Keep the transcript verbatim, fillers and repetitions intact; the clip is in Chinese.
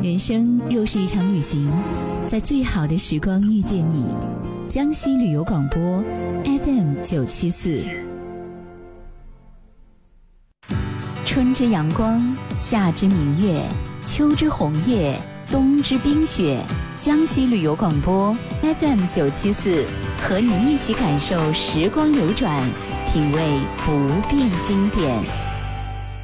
人生若是一场旅行，在最好的时光遇见你。江西旅游广播 F M 九七四。春之阳光，夏之明月，秋之红叶，冬之冰雪。江西旅游广播 F M 九七四，和你一起感受时光流转，品味不变经典。